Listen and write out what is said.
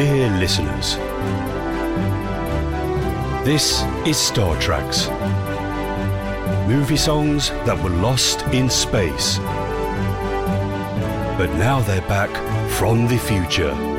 Dear listeners, this is Star Tracks. Movie songs that were lost in space. But now they're back from the future.